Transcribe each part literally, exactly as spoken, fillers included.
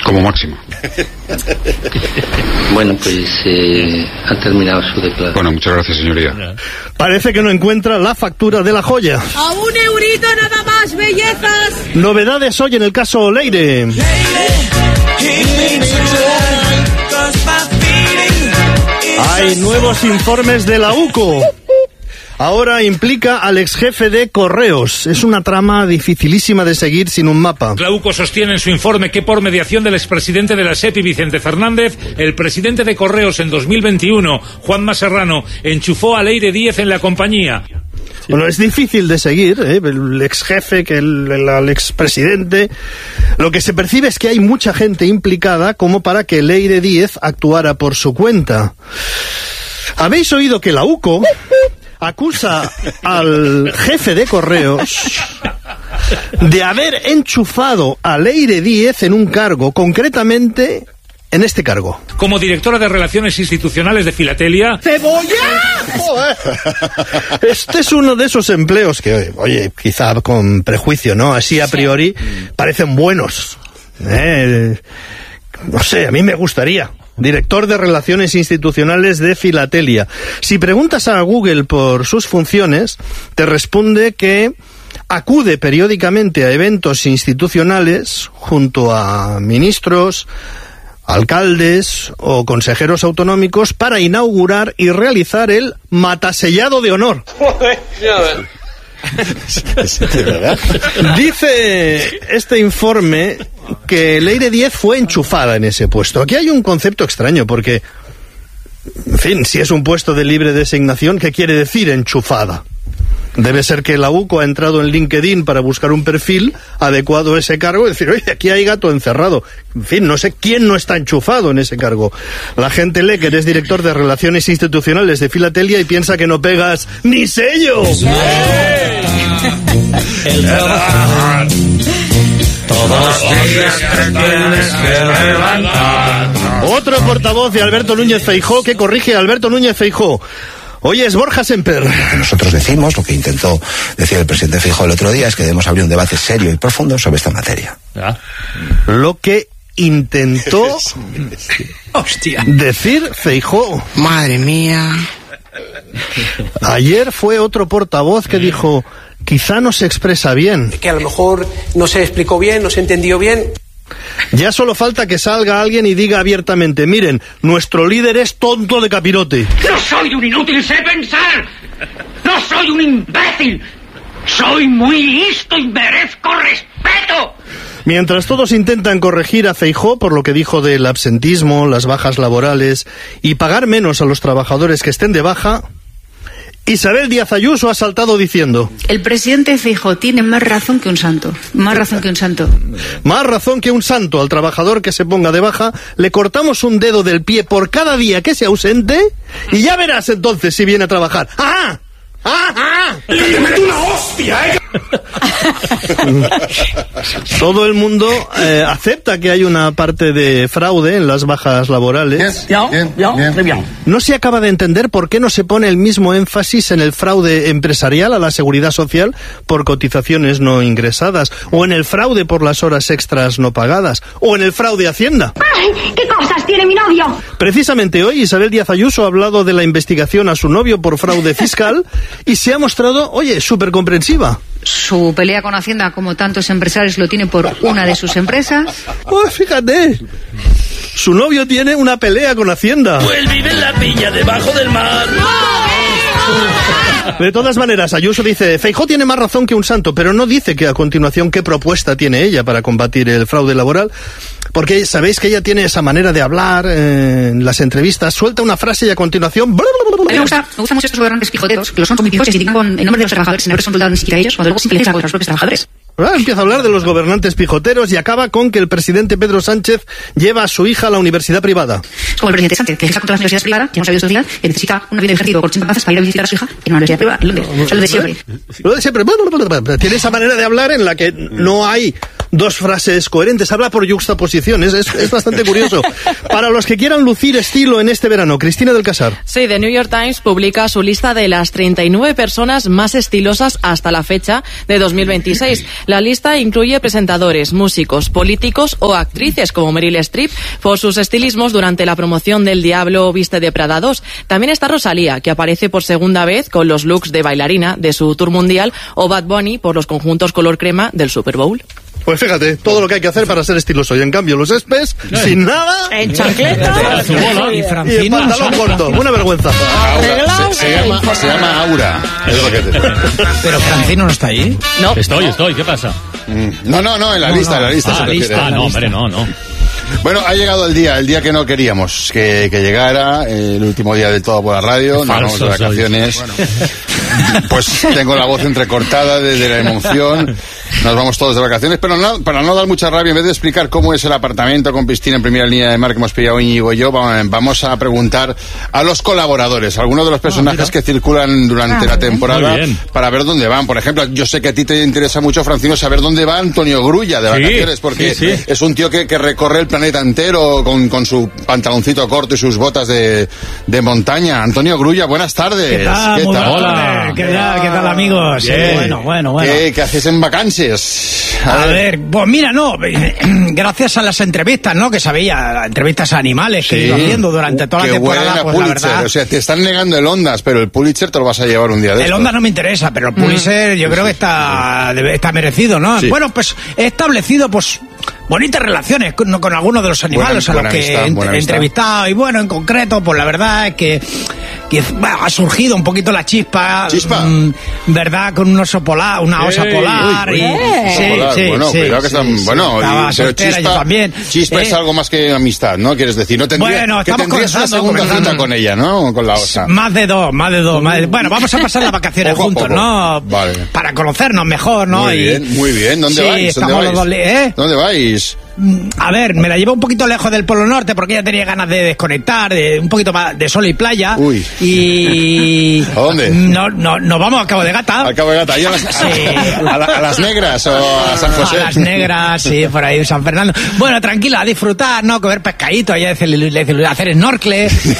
Como máximo. Bueno, pues eh, ha terminado su declaración. Bueno, muchas gracias, señoría. Parece que no encuentra la factura de la joya. ¡A un eurito nada más, bellezas! Novedades hoy en el caso Leire. Hay nuevos informes de la U C O. Ahora implica al ex jefe de Correos. Es una trama dificilísima de seguir sin un mapa. La U C O sostiene en su informe que por mediación del expresidente de la SEPI, Vicente Fernández, el presidente de Correos en dos mil veintiuno, Juanma Serrano, enchufó a Leire Díez en la compañía. Bueno, es difícil de seguir, ¿eh? El ex jefe, que el, el, el expresidente. Lo que se percibe es que hay mucha gente implicada como para que Leire Díez actuara por su cuenta. ¿Habéis oído que la U C O acusa al jefe de Correos de haber enchufado a Leire Díez en un cargo, concretamente en este cargo? Como directora de Relaciones Institucionales de Filatelia... ¡Cebolla! Este es uno de esos empleos que, oye, quizá con prejuicio, ¿no? Así a priori parecen buenos. Eh, no sé, a mí me gustaría. Director de Relaciones Institucionales de Filatelia. Si preguntas a Google por sus funciones, te responde que acude periódicamente a eventos institucionales junto a ministros, alcaldes o consejeros autonómicos para inaugurar y realizar el matasellado de honor. Dice este informe que Leire Díez fue enchufada en ese puesto. Aquí hay un concepto extraño porque, en fin, si es un puesto de libre designación, ¿qué quiere decir enchufada? Debe ser que la U C O ha entrado en LinkedIn para buscar un perfil adecuado a ese cargo y decir, oye, aquí hay gato encerrado. En fin, no sé quién no está enchufado en ese cargo. La gente lee que eres director de Relaciones Institucionales de Filatelia y piensa que no pegas ni sello. El trabajar. Todos los días te tienes que levantar. Otro portavoz de Alberto Núñez Feijóo que corrige a Alberto Núñez Feijóo. Hoy es Borja Semper. Lo que nosotros decimos, lo que intentó decir el presidente Feijóo el otro día, es que debemos abrir un debate serio y profundo sobre esta materia. ¿Ah? Lo que intentó Hostia. decir Feijóo. Madre mía. Ayer fue otro portavoz que dijo, quizá no se expresa bien. Que a lo mejor no se explicó bien, no se entendió bien. Ya solo falta que salga alguien y diga abiertamente, miren, nuestro líder es tonto de capirote. No soy un inútil, sé pensar. No soy un imbécil. Soy muy listo y merezco respeto. Mientras todos intentan corregir a Feijóo por lo que dijo del absentismo, las bajas laborales y pagar menos a los trabajadores que estén de baja, Isabel Díaz Ayuso ha saltado diciendo: el presidente Feijóo tiene más razón que un santo. Más razón que un santo. Más razón que un santo. Al trabajador que se ponga de baja le cortamos un dedo del pie por cada día que se ausente y ya verás entonces si viene a trabajar. ¡Ah! ¡Ah! ¡Ah! ¡Le meto una hostia, eh! Todo el mundo eh, acepta que hay una parte de fraude en las bajas laborales. Bien, bien, bien, bien, bien. No se acaba de entender por qué no se pone el mismo énfasis en el fraude empresarial a la seguridad social por cotizaciones no ingresadas, o en el fraude por las horas extras no pagadas, o en el fraude a Hacienda. ¡Ay, qué cosas tiene mi novio! Precisamente hoy Isabel Díaz Ayuso ha hablado de la investigación a su novio por fraude fiscal y se ha mostrado, oye, súper comprensiva. Su pelea con Hacienda, como tantos empresarios, lo tiene por una de sus empresas. Pues fíjate, su novio tiene una pelea con Hacienda. Pues vive en la piña debajo del mar. De todas maneras, Ayuso dice, Feijóo tiene más razón que un santo, pero no dice que a continuación qué propuesta tiene ella para combatir el fraude laboral, porque sabéis que ella tiene esa manera de hablar eh, en las entrevistas, suelta una frase y a continuación... A mí me gusta, me gustan mucho estos gobernantes pijoteros, que lo son muy pijotes y digan con, en nombre de los trabajadores, sin haber consultado ni siquiera a ellos, cuando luego simplemente algo de los propios trabajadores. Ah, empieza a hablar de los gobernantes pijoteros y acaba con que el presidente Pedro Sánchez lleva a su hija a la universidad privada. Es como el presidente Sánchez, que deja contra las universidades privadas, que hemos sabido estos días, que necesita un avión de ejército por ochenta plazas para ir a visitar a su hija en una universidad privada. ¿Dónde? Es lo de siempre. Lo de siempre. Tiene esa manera de hablar en la que no hay dos frases coherentes, habla por yuxtaposiciones, es, es bastante curioso. Para los que quieran lucir estilo en este verano, Cristina del Casar. Sí, The New York Times publica su lista de las treinta y nueve personas más estilosas hasta la fecha de dos mil veintiséis. La lista incluye presentadores, músicos, políticos o actrices como Meryl Streep por sus estilismos durante la promoción del Diablo Viste de Prada dos. También está Rosalía, que aparece por segunda vez con los looks de bailarina de su tour mundial, o Bad Bunny por los conjuntos color crema del Super Bowl. Pues fíjate, todo lo que hay que hacer para ser estiloso. Y en cambio, los espes, ¿Eh? sin nada. En chancleta. Y, y en pantalón corto. Una vergüenza. Aura, se, se, llama, se llama Aura. Es lo que te... Pero Francino no está ahí. No. Estoy, estoy, ¿qué pasa? No, no, no, en la No, lista, no. en la lista Ah, se refiere. lista. Ah, no, hombre, no, no. Bueno, ha llegado el día, el día que no queríamos que, que llegara, el último día del todo por la radio, nos vamos de Falso vacaciones. Pues tengo la voz entrecortada desde la emoción. Nos vamos todos de vacaciones, pero no, para no dar mucha rabia, en vez de explicar cómo es el apartamento con piscina en primera línea de mar que hemos pillado Íñigo y yo, vamos a preguntar a los colaboradores, algunos de los personajes ah, que circulan durante ah, la temporada, para ver dónde van. Por ejemplo, yo sé que a ti te interesa mucho, Francino, saber dónde va Antonio Grulla de vacaciones, sí, porque sí, sí. es un tío que, que recorre el planeta entero con, con su pantaloncito corto y sus botas de, de montaña. Antonio Grulla, buenas tardes. ¿Qué tal? ¿Qué Muy tal? Hola. ¿Qué tal? ¿Qué tal, amigos? Sí, bueno, bueno, bueno. ¿Qué, ¿Qué haces en vacaciones? A, a ver. ver, pues mira, no, gracias a las entrevistas, ¿no? Que sabía, entrevistas a animales que sí, he ido haciendo durante toda la temporada, pues Pulitzer, la verdad. O sea, te están negando el Ondas, pero el Pulitzer te lo vas a llevar un día de El Ondas no me interesa, pero el Pulitzer mm. yo creo que está, está merecido, ¿no? Sí. Bueno, pues he establecido, pues, bonitas relaciones con, con algunos de los animales buena, a los que amistad, he, he entrevistado. Y bueno, en concreto, pues la verdad es que, que bueno, ha surgido un poquito la chispa. ¿Chispa? Mmm, ¿Verdad? Con un oso polar, una osa Ey, polar. Uy, uy, y, uy, sí, polar. sí, bueno, sí, cuidado que sí, están, sí, bueno, estaba y, soltera, chispa, yo también. Chispa eh, es algo más que amistad, ¿no? Quieres decir, no tendría, bueno, que estamos tendrías una segunda cita con ella, ¿no? Con la osa. Más de dos, más de dos. Más de, bueno, vamos a pasar las vacaciones poco, juntos, poco. ¿no? Vale. Para conocernos mejor, ¿no? Muy y, bien, muy bien. ¿Dónde sí, vais? ¿Dónde vais? Los dos, ¿eh? ¿Dónde vais? A ver, me la llevo un poquito lejos del Polo Norte porque ya tenía ganas de desconectar, de un poquito más de sol y playa. Uy. Y... ¿A dónde? No, no, nos vamos a Cabo de Gata. A Cabo de Gata, ¿y a las, sí. a, la, a las Negras o a San José? A las Negras, sí, por ahí, San Fernando. Bueno, tranquila, a disfrutar, ¿no? Comer pescadito, allá hacer snorkel.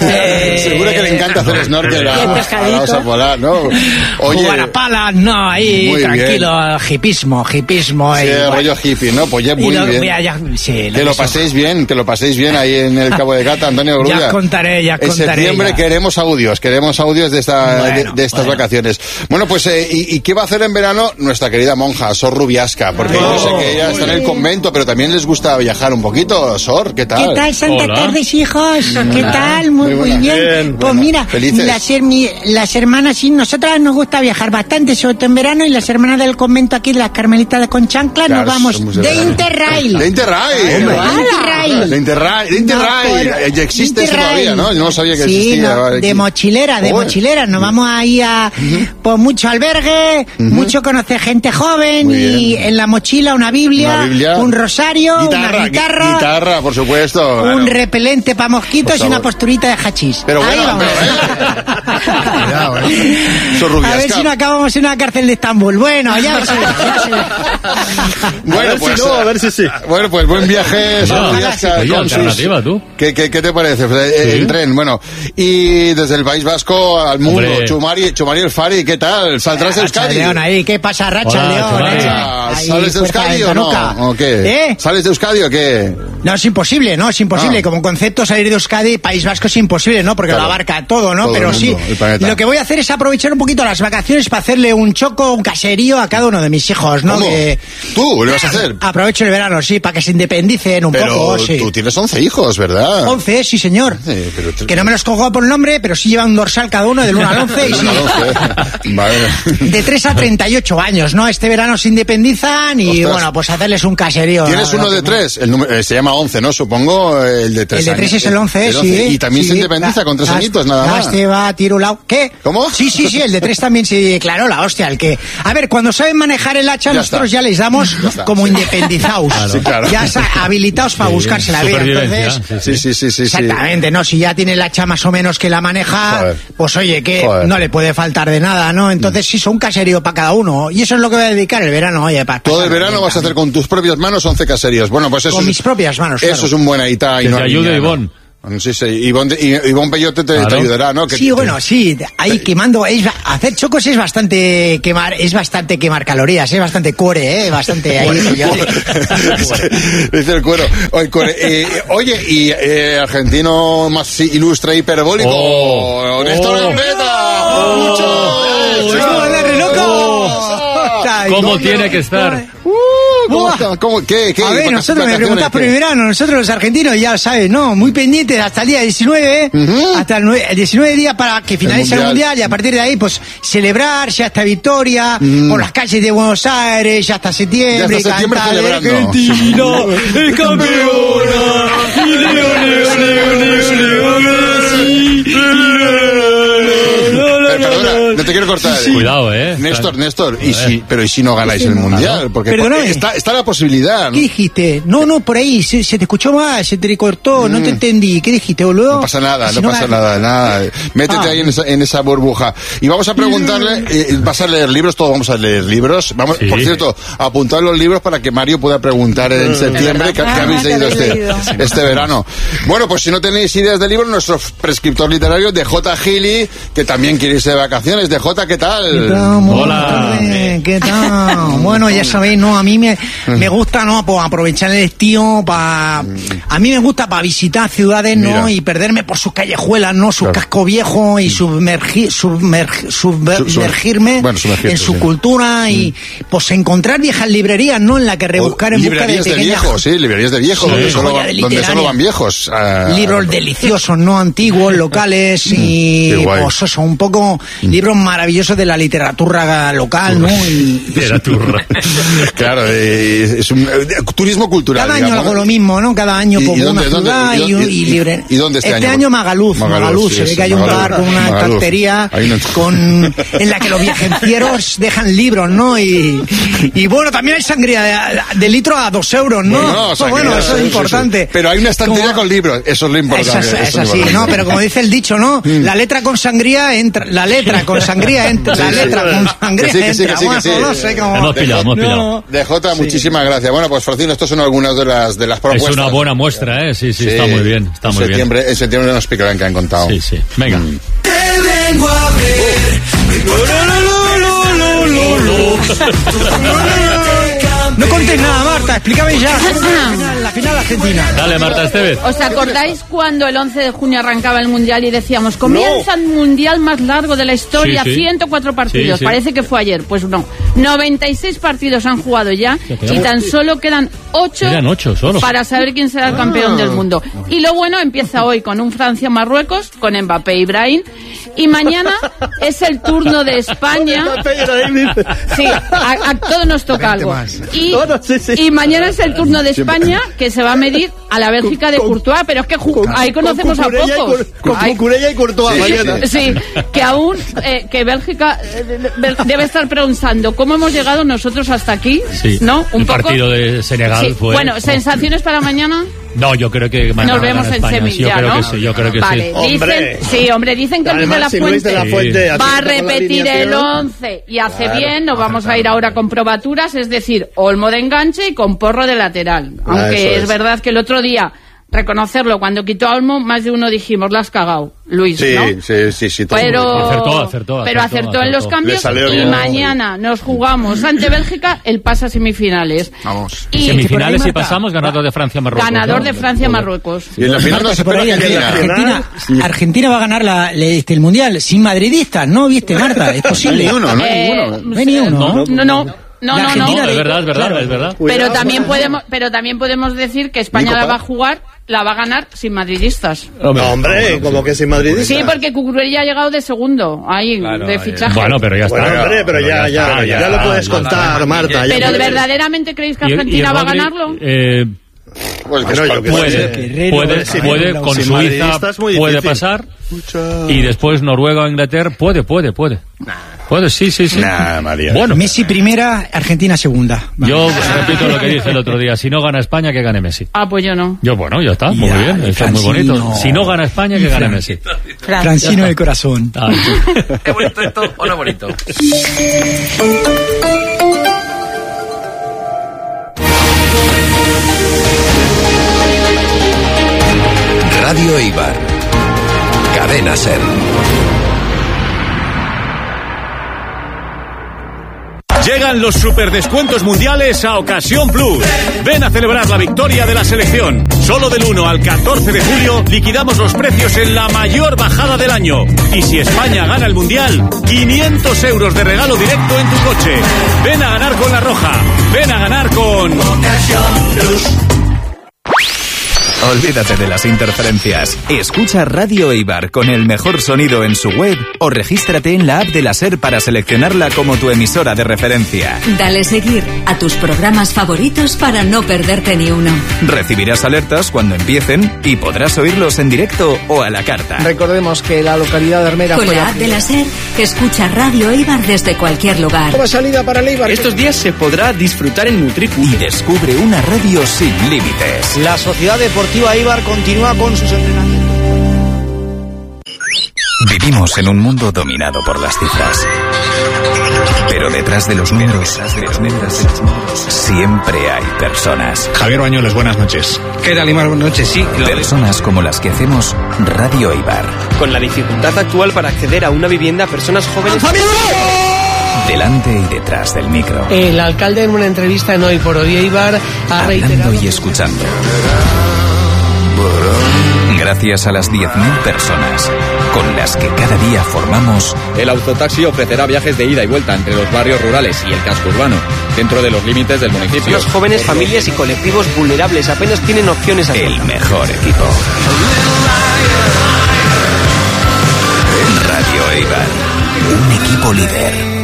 eh, Seguro que le encanta hacer snorkel a, a la osa polar, ¿no? Oye, jugar a palas, no, ahí, tranquilo, hipismo, hipismo. Sí, y, rollo hippie, ¿no? Pues ya muy lo, bien. Ya, ya, sí, que lo paséis bien, que lo paséis bien ahí en el Cabo de Gata, Antonio Grulla. Ya os contaré, ya os en contaré. En septiembre ya. queremos audios, queremos audios de, esta, bueno, de, de estas bueno. vacaciones. Bueno, pues, eh, ¿y, ¿y qué va a hacer en verano nuestra querida monja, Sor Rubiasca? Porque oh, yo sé que ella está en el convento, pero también les gusta viajar un poquito. Sor, ¿qué tal? ¿Qué tal? Santa Hola. tardes, hijos. ¿Qué Hola. tal? Muy, muy, muy bien. bien. Pues mira, Felices. las, hermi- las hermanas, sí, nosotras nos gusta viajar bastante, sobre todo en verano, y las hermanas del convento aquí, de las Carmelitas de Conchancla, Claro, nos vamos somos de de verano. Interrail. De Interrail. Hombre, de Interrail. De Interrail. De Interrail. No, por- Ya existe eso Interrail. todavía, ¿no? Yo no sabía que sí, existía. no, Vale, de aquí. mochilera, de Joder. mochilera. Nos vamos ahí a, pues, mucho albergue, Ujú. mucho conocer gente joven, Muy y bien. en la mochila una Biblia, Una Biblia. un rosario, Guitarra, una guitarra, gui- guitarra, por supuesto. un Bueno. repelente para mosquitos Por y una favor. posturita de hachís. Pero Ahí bueno, vamos. pero, eh. Cuidado, eh. Sor A ver Rubiasca. si no acabamos en una cárcel de Estambul. Bueno, ya se ve, ya se ve. Bueno, a ver pues, si no, a ver si sí. Bueno, pues buen viaje, Sor No, Rubiasca, oye, con sus- alternativa, tú. ¿Qué, qué, qué te parece? Pues, eh, Sí. El tren, bueno. Y desde el País Vasco al mundo, Hombre. Chumari, Chumari El Fari, ¿qué tal? ¿Saldrás de Racha Euskadi? León ahí, ¿qué pasa, Racha Hola, León? Chumari. eh? Ah, Ahí, ¿Sales de fuerza Euskadi de o no? Tanuca. ¿O qué? ¿Eh? ¿Sales de Euskadi o qué? No, es imposible, ¿no? Es imposible. Ah. Como concepto, salir de Euskadi, País Vasco es imposible, ¿no? Porque Claro. lo abarca todo, ¿no? Todo Pero el sí, mundo, el planeta. lo que voy a hacer es aprovechar un poquito las vacaciones para hacerle un choco, un caserío a cada uno de mis hijos, ¿no? ¿Cómo? Que ¿Tú? ¿Lo vas a hacer? aprovecho el verano, sí, para que se independicen un Pero poco, sí. tú tienes once hijos, ¿verdad? once, sí, señor. Sí, pero tú- Que no me los cojo por nombre, pero sí llevan un dorsal cada uno del uno al once y sí. Vale. De tres a treinta y ocho años, ¿no? Este verano se independizan y, Ostras. bueno, pues hacerles un caserío. ¿Tienes ¿no? uno de tres? El número, eh, se llama once, ¿no? Supongo el de tres El de tres años. es el once, sí. Y también sí. se independiza con tres Las- añitos, nada más. las te va, tirulao. ¿Qué? ¿Cómo? Sí, sí, sí, el de tres también sí, claro, la hostia, el que... A ver, cuando saben manejar el hacha, Ya nosotros está. ya les damos Ya está, como sí. independizados. Claro. Sí, claro. Ya sa- habilitados para buscarse la vida. Supervivencia, Entonces, Sí, sí, sí, sí. sí. exactamente, ¿no? Si ya tiene el hacha más o menos que la maneja, Joder. pues oye, que Joder. no le puede faltar de nada, ¿no? Entonces sí, son un caserío para cada uno. Y eso es lo que voy a dedicar el verano, oye, para... Todo el verano vas a hacer con tus propias manos once caseríos. Bueno, pues eso Con es, mis propias manos, Eso claro. es un buen aita. Que te ayude Ivonne. Sí, sí. Ivonne, Ivonne Peyote te, claro. te ayudará, ¿no? Que sí, bueno, sí. Ahí quemando, es, hacer chocos es bastante quemar, es bastante quemar calorías, es bastante core, ¿eh? Bastante ahí. Dice el cuero. Oye, core, eh, oye y eh, argentino más ilustre hiperbólico. Oh, Néstor Gambetta. Oh, oh, ¿Cómo tiene que estar? ¿Cómo está? ¿Cómo? ¿Qué? ¿Qué? A ver, nosotros me preguntás por el verano, nosotros los argentinos ya sabes, ¿no? Muy pendientes hasta el día diecinueve, uh-huh. hasta el, el diecinueve días para que finalice el mundial. el mundial y a partir de ahí, pues, celebrar ya esta victoria mm. por las calles de Buenos Aires, ya hasta septiembre, ya hasta septiembre cantar celebrando. Argentina, es campeona, y Leo, Leo, Leo, Leo, Leo, Leo, no te quiero cortar. Sí. Cuidado, eh. Néstor, Néstor, y si, pero ¿y si no ganáis sí, el mundial? Porque Perdóname. está, está la posibilidad, ¿no? ¿Qué dijiste? No, no, por ahí, se, se te escuchó mal, se te cortó, mm. no te entendí. ¿Qué dijiste, boludo? No pasa nada, si no, no pasa nada, nada. Métete ah. ahí en esa, en esa burbuja. Y vamos a preguntarle, eh, ¿vas a leer libros? Todos vamos a leer libros. Vamos, sí. Por cierto, apuntar los libros para que Mario pueda preguntar en septiembre qué ah, habéis leído este, este verano. Bueno, pues si no tenéis ideas de libros, nuestro prescriptor literario de J. Gili, que también quiere irse de vacaciones. De J, ¿qué tal? ¿Qué tal? Hola. ¿Qué tal? Bueno, ya sabéis, no, a mí me, me gusta, no, pues aprovechar el estío para, a mí me gusta para visitar ciudades, no, Mira. y perderme por sus callejuelas, no, sus claro. cascos viejos y sumergir, submerg, submer, sumergirme bueno, en su sí. cultura y, pues encontrar viejas librerías, no, en la que rebuscar en busca de pequeñas. Librerías de viejos, sí, librerías de viejos, sí, donde, solo, donde solo van viejos. Uh, libros deliciosos, no, antiguos, locales y, pues eso, un poco libros maravillosos de la literatura local, ¿no? Y, literatura. Claro, eh, es un eh, turismo cultural. Cada año digamos, hago lo mismo, ¿no? Cada año pongo una ciudad y, y, y libre. ¿Y dónde este, este año? año Magaluf, Magaluf, Magaluf sí, se ve que hay Magaluf, un bar con una Magaluf. estantería una... con en la que los viajeros dejan libros, ¿no? Y, y bueno, también hay sangría de, de litro a dos euros, ¿no? Bueno, no, sangría, bueno eso sí, es importante. Sí. Pero hay una estantería como... con libros, eso es lo importante. Es, es, es así, ¿no? Pero como dice el dicho, ¿no? La letra con sangría entra, la letra con sangría entra, la letra con sangría entra. No sé cómo. Hemos pillado, hemos pillado. De Jota, sí. Muchísimas gracias. Bueno, pues Francino, estos son algunas de las de las propuestas. Es una buena muestra, ¿eh? Sí, sí, sí, está muy bien, está en muy septiembre, bien. En septiembre nos explicarán qué han contado. Sí, sí. Venga. Mm. Te vengo a ver. No contéis nada, Marta, explícame ya. La final, la final argentina. Dale, Marta Estevez. ¿Os acordáis cuando el once de junio arrancaba el Mundial y decíamos, comienza no. el Mundial más largo de la historia, sí, sí. ciento cuatro partidos? Sí, sí. Parece que fue ayer. Pues no. noventa y seis partidos han jugado ya y tan solo quedan ocho solo. para saber quién será el ah. campeón del mundo. Y lo bueno empieza hoy con un Francia-Marruecos, con Mbappé y Brahim. Y mañana es el turno de España. Sí, a, a todos nos toca algo. Y, y mañana es el turno de España, que se va a medir a la Bélgica de Courtois, pero es que ahí conocemos a pocos. Con Cucurella y Courtois mañana. Sí, que aún, eh, que Bélgica eh, debe estar pensando cómo hemos llegado nosotros hasta aquí, sí. ¿no? Un el poco. partido de Senegal sí. fue... Bueno, ¿sensaciones para mañana? No, yo creo que mañana nos vemos en España. Sevilla, yo creo ¿no? que sí, yo creo que vale. sí. Dicen, sí, hombre, dicen que Luis de la si Fuente, Luis de la Fuente sí. va a repetir el once y hace claro. bien. Nos vamos a ir ahora con probaturas, es decir, Olmo de enganche y con Porro de lateral. Aunque es. es verdad que el otro día, reconocerlo, cuando quitó a Olmo, más de uno dijimos, la has cagado, Luis, sí, ¿no? Sí, sí, sí. Pero acertó, acertó, pero acertó, acertó en los cambios y bien. mañana nos jugamos ante Bélgica el pase a semifinales. Vamos. Y semifinales si pasamos, ganador de Francia-Marruecos. Ganador de Francia-Marruecos. Y en la final no se por ahí, Argentina. Argentina, Argentina va a ganar la, este, el mundial sin madridistas, ¿no? ¿Viste, Marta? Es posible. No hay ni uno, no hay eh, ninguno. No hay ni uno. No, no. no. No, no, no. Es verdad, es verdad, claro. es verdad. Pero también podemos, pero también podemos decir que España la va a jugar, la va a ganar sin madridistas. Hombre, hombre como que sin madridistas. Sí, porque Cucurella ha llegado de segundo, ahí, claro, de fichaje. Bueno, pero ya está. Bueno, hombre, pero ya, ya, ya, ya, ya lo puedes contar, Marta. Pero ¿verdaderamente creéis que Argentina va a ganarlo? Eh... Pues que no, puede, puede, puede, puede, con si Suiza puede pasar y después Noruega o Inglaterra puede, puede, puede. Puede, sí, sí, sí. Nah, María. Bueno. Messi primera, Argentina segunda. Vale. Yo repito lo que dije el otro día, si no gana España, que gane Messi. Ah, pues yo no. Yo, bueno, ya está, muy ya, bien, eso es muy bonito. Si no gana España, que gane Messi. Francino del corazón. Ah, ¿qué bonito esto o no bonito? Radio Eibar. Cadena SER. Llegan los superdescuentos mundiales a Ocasión Plus. Ven a celebrar la victoria de la selección. Solo del uno al catorce de julio liquidamos los precios en la mayor bajada del año. Y si España gana el mundial, quinientos euros de regalo directo en tu coche. Ven a ganar con La Roja. Ven a ganar con Ocasión Plus. Olvídate de las interferencias. Escucha Radio Eibar con el mejor sonido en su web o regístrate en la app de la SER para seleccionarla como tu emisora de referencia. Dale seguir a tus programas favoritos para no perderte ni uno. Recibirás alertas cuando empiecen y podrás oírlos en directo o a la carta. Recordemos que la localidad de Armera... Con la app de la SER, escucha Radio Eibar desde cualquier lugar. Nueva salida para el Eibar. Estos días se podrá disfrutar en Nutripu. Y descubre una radio sin límites. La Sociedad Deportiva Eibar continúa con sus entrenamientos. Vivimos en un mundo dominado por las cifras. Pero detrás de los números, detrás de los números, siempre hay personas. Javier Bañuelos, buenas noches. ¿Qué tal, Imar? Buenas noches, sí. Personas como las que hacemos Radio Eibar. Con la dificultad actual para acceder a una vivienda, personas jóvenes... Delante y detrás del micro. El alcalde en una entrevista en Hoy por Hoy Eibar ha reiterado... Hablando y escuchando. Gracias a las diez mil personas con las que cada día formamos... El autotaxi ofrecerá viajes de ida y vuelta entre los barrios rurales y el casco urbano, dentro de los límites del municipio. Los jóvenes, familias y colectivos vulnerables apenas tienen opciones a... El mejor equipo. Radio Eibar, un equipo líder.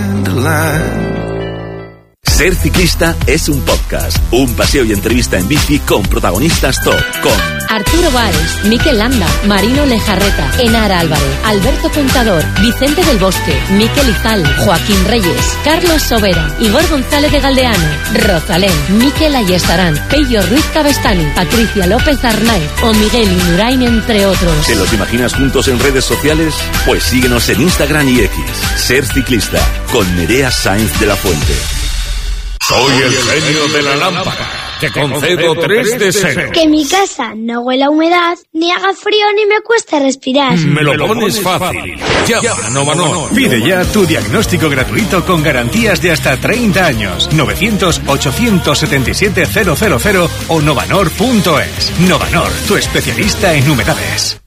Ser Ciclista es un podcast, un paseo y entrevista en bici con protagonistas top, con Arturo Valls, Mikel Landa, Marino Lejarreta, Enara Álvarez, Alberto Contador, Vicente del Bosque, Mikel Izal, Joaquín Reyes, Carlos Sobera, Igor González de Galdeano, Rosalén, Mikel Ayestarán, Pello Ruiz Cabestani, Patricia López Arnaiz o Miguel Indurain, entre otros. ¿Te los imaginas juntos en redes sociales? Pues síguenos en Instagram y X. Ser Ciclista, con Nerea Sainz de la Fuente. Soy el genio de la lámpara. Te concedo tres deseos. Que mi casa no huela a humedad, ni haga frío, ni me cueste respirar. Me lo pones fácil. Llama a Novanor. Pide ya tu diagnóstico gratuito con garantías de hasta treinta años. novecientos, ochocientos setenta y siete, cero cero cero o novanor punto es. Novanor, tu especialista en humedades.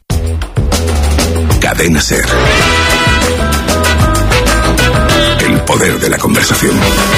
Cadena SER. El poder de la conversación.